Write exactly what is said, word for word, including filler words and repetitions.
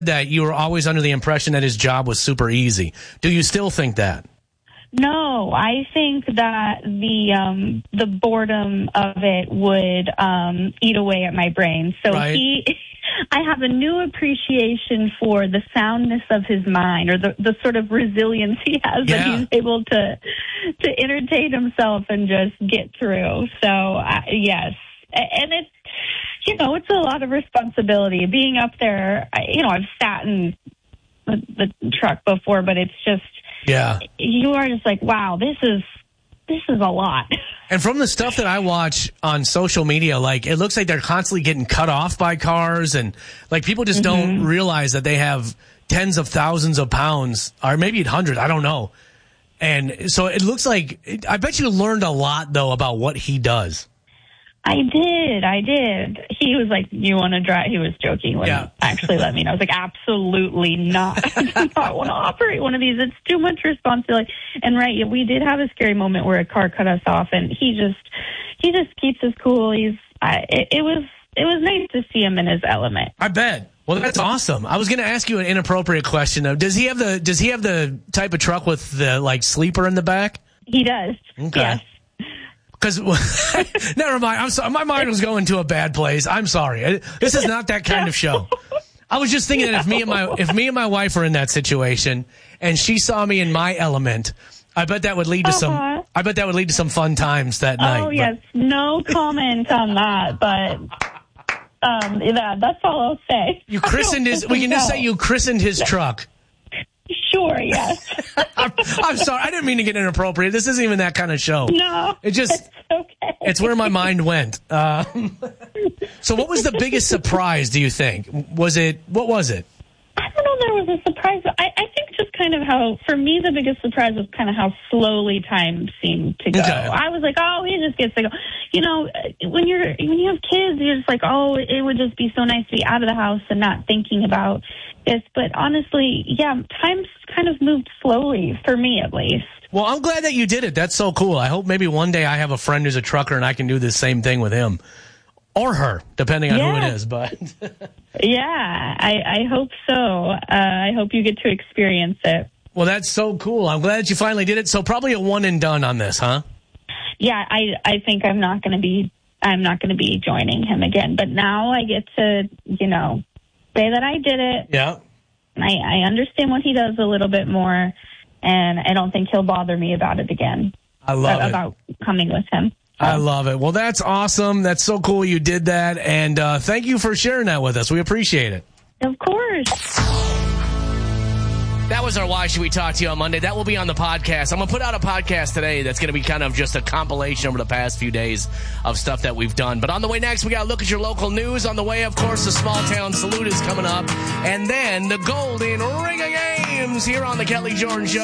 that you were always under the impression that his job was super easy. Do you still think that? No, I think that the um, the boredom of it would um, eat away at my brain. So right. he, I have a new appreciation for the soundness of his mind, or the, the sort of resilience he has yeah. that he's able to to entertain himself and just get through. So uh, yes, and it's you know it's a lot of responsibility being up there. I, you know, I've sat in the, the truck before, but it's just. Yeah. You are just like, wow, this is this is a lot. And from the stuff that I watch on social media, like, it looks like they're constantly getting cut off by cars, and like people just mm-hmm. don't realize that they have tens of thousands of pounds, or maybe hundreds, I don't know. And so it looks like, I bet you learned a lot though about what he does. I did, I did. He was like, you want to drive? He was joking when yeah. he actually let me know. I was like, absolutely not. I do not want to operate one of these. It's too much responsibility. And right, we did have a scary moment where a car cut us off, and he just, he just keeps us cool. He's, I, it, it was, it was nice to see him in his element. I bet. Well, that's awesome. I was going to ask you an inneappropriate question though. Does he have the, does he have the type of truck with the like sleeper in the back? He does. Okay. Yes. Because, never mind. I'm sorry. My mind was going to a bad place. I'm sorry. This is not that kind of show. I was just thinking that if me and my if me and my wife were in that situation and she saw me in my element, I bet that would lead to uh-huh. some. I bet that would lead to some fun times that oh, night. Oh yes, but. No comment on that. But um, yeah, that's all I'll say. You christened his. We can just say you christened his truck. Sure, yes. I'm, I'm sorry. I didn't mean to get inappropriate. This isn't even that kind of show. No. It just, it's okay. It's where my mind went. Uh, so what was the biggest surprise, do you think? Was it, what was it? I don't know if there was a surprise. I, I think just kind of how, for me, the biggest surprise was kind of how slowly time seemed to go. Okay. I was like, oh, he just gets to go. You know, when you're, when you have kids, you're just like, oh, it would just be so nice to be out of the house and not thinking about this. But honestly, yeah, time's kind of moved slowly, for me at least. Well, I'm glad that you did it. That's so cool. I hope maybe one day I have a friend who's a trucker and I can do the same thing with him. Or her, depending on yeah. who it is. But yeah, I, I hope so. Uh, I hope you get to experience it. Well, that's so cool. I'm glad that you finally did it. So probably a one and done on this, huh? Yeah, I I think I'm not going to be I'm not going to be joining him again. But now I get to, you know, say that I did it. Yeah. I, I understand what he does a little bit more, and I don't think he'll bother me about it again. I love uh, it. About coming with him. I love it. Well, that's awesome. That's so cool you did that. And uh, thank you for sharing that with us. We appreciate it. Of course. That was our Why Should We Talk to You on Monday. That will be on the podcast. I'm going to put out a podcast today that's going to be kind of just a compilation over the past few days of stuff that we've done. But on the way next, we got to look at your local news. On the way, of course, the Small Town Salute is coming up. And then the Golden Ring of Games here on the Kelly Jordan Show.